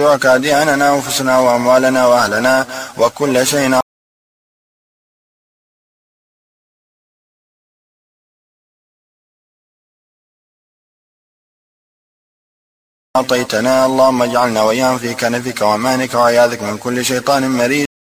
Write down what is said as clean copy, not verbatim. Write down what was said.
نستودعك أدياننا وأنفسنا وأموالنا وأهلنا وكل شيء أعطيتنا. اللهم اجعلنا وإياهم في كنفك وأمانك وعياذك من كل شيطان مريد